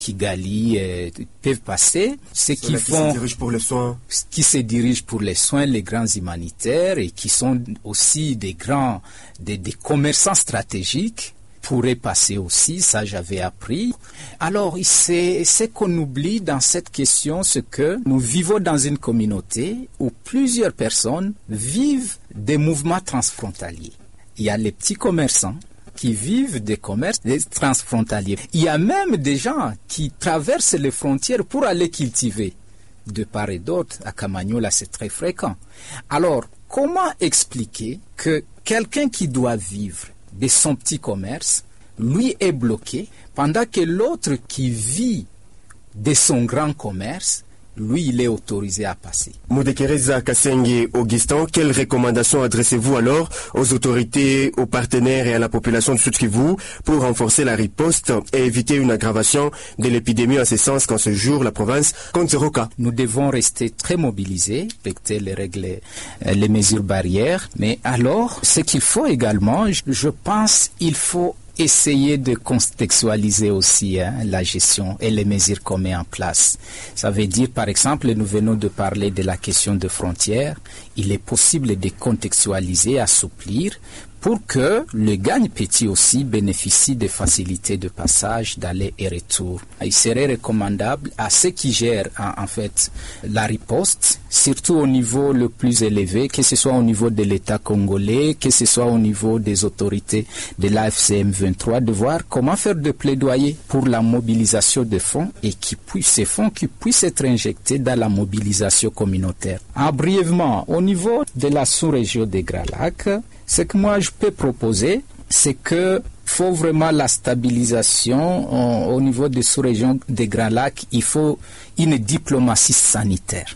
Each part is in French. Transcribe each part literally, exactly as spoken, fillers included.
Kigali euh, peuvent passer, ceux qui, qui font, se dirigent pour les soins, qui se dirigent pour les soins, les grands humanitaires et qui sont aussi des grands, des, des commerçants stratégiques pourraient passer aussi, ça j'avais appris. Alors c'est ce qu'on oublie dans cette question, c'est que nous vivons dans une communauté où plusieurs personnes vivent des mouvements transfrontaliers. Il y a les petits commerçants qui vivent des commerces transfrontaliers. Il y a même des gens qui traversent les frontières pour aller cultiver. De part et d'autre, à Kamanyola, c'est très fréquent. Alors, comment expliquer que quelqu'un qui doit vivre de son petit commerce, lui est bloqué, pendant que l'autre qui vit de son grand commerce, lui, il est autorisé à passer. Mudekereza Kasenge Augustin, quelles recommandations adressez-vous alors aux autorités, aux partenaires et à la population de Sud-Kivu pour renforcer la riposte et éviter une aggravation de l'épidémie, en ce sens qu'en ce jour, la province compte zéro cas? Nous devons rester très mobilisés, respecter les règles, les mesures barrières, mais alors, ce qu'il faut également, je pense, il faut essayer de contextualiser aussi hein, la gestion et les mesures qu'on met en place. Ça veut dire, par exemple, nous venons de parler de la question de frontières. Il est possible de contextualiser, assouplir, pour que le gagne-petit aussi bénéficie des facilités de passage, d'aller et retour. Il serait recommandable à ceux qui gèrent en, en fait la riposte, surtout au niveau le plus élevé, que ce soit au niveau de l'État congolais, que ce soit au niveau des autorités de l'A F C M vingt-trois, de voir comment faire de plaidoyer pour la mobilisation de fonds et qui puissent, ces fonds qui puissent être injectés dans la mobilisation communautaire. Ah, brièvement, au niveau de la sous-région des Grands Lacs, ce que moi je peux proposer, c'est que faut vraiment la stabilisation euh, au niveau des sous-régions des Grands Lacs. Il faut une diplomatie sanitaire.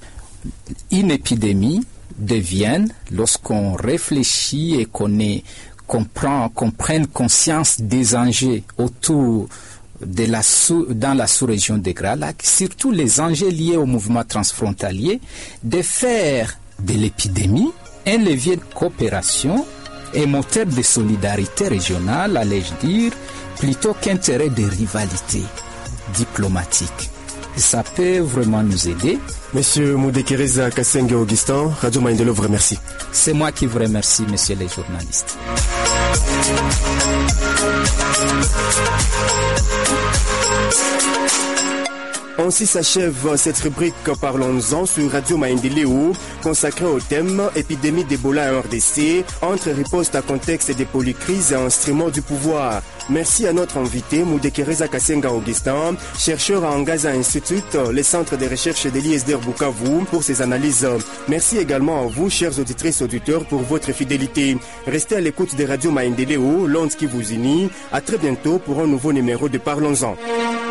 Une épidémie devient, lorsqu'on réfléchit et qu'on est, qu'on prend, qu'on prenne conscience des enjeux autour de la sous, dans la sous-région des Grands Lacs, surtout les enjeux liés au mouvement transfrontalier, de faire de l'épidémie un levier de coopération et moteur de solidarité régionale, allais-je dire, plutôt qu'intérêt de rivalité diplomatique. Ça peut vraiment nous aider. Monsieur Mudekereza Kasenge Augustin, Radio Maendeleo vous remercie. C'est moi qui vous remercie, messieurs les journalistes. Ainsi s'achève cette rubrique Parlons-en sur Radio Maendeleo consacrée au thème épidémie d'Ebola en R D C, entre riposte à contexte des polycrises et instruments du pouvoir. Merci à notre invité Mudekereza Kasenge Augustin, chercheur à Angaza Institute, le centre de recherche de l'I S D R Bukavu, pour ses analyses. Merci également à vous, chers auditrices et auditeurs, pour votre fidélité. Restez à l'écoute de Radio Maendeleo, l'onde qui vous unit. À très bientôt pour un nouveau numéro de Parlons-en.